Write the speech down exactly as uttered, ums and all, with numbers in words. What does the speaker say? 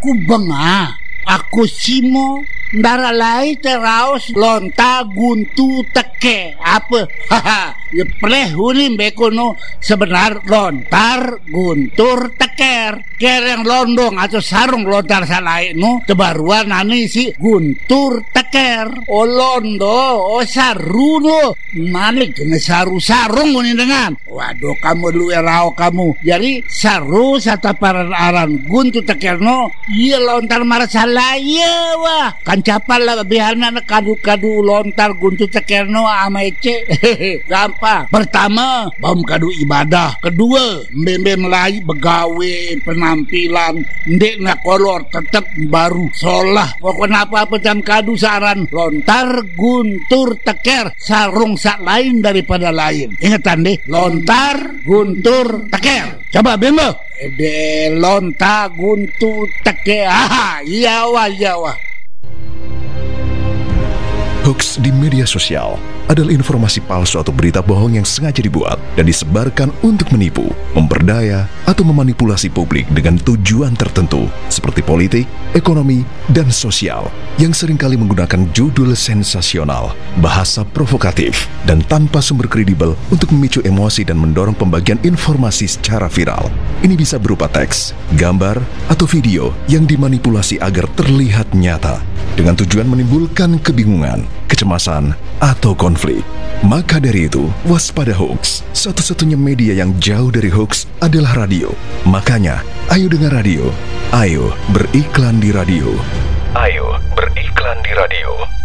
Aku bengah, aku simo ndara lai teraos lonta guntu teke apa haha ya pleh hulim bekono sebenar lontar guntur teker kereng londong atau sarung lontar salai no kebaruan nani si guntur teker o londo o saru no malik kena saru sarung ini dengan waduh kamu lu erao kamu jadi saru sataparan aran guntur teker no iya lontar marah salai ya wah kan capal lah biarna kadu-kadu lontar guntur teker no ama ece gampang. Pertama bom kadu ibadah, kedua mbem lai begawe penampilan ndek nak kolor tetap baru solah pokoknya apa-apa jam kadu saran lontar guntur teker sarung sak lain daripada lain ingatan deh lontar guntur teker coba bembo de lontar guntur teker ah iya wah iya wah. Hoax di media sosial adalah informasi palsu atau berita bohong yang sengaja dibuat dan disebarkan untuk menipu, memperdaya, atau memanipulasi publik dengan tujuan tertentu seperti politik, ekonomi, dan sosial yang seringkali menggunakan judul sensasional, bahasa provokatif, dan tanpa sumber kredibel untuk memicu emosi dan mendorong pembagian informasi secara viral. Ini bisa berupa teks, gambar, atau video yang dimanipulasi agar terlihat nyata dengan tujuan menimbulkan kebingungan, kecemasan, atau konflik. Maka dari itu, waspada hoax. Satu-satunya media yang jauh dari hoax adalah radio. Makanya, ayo dengar radio. Ayo beriklan di radio. Ayo beriklan di radio.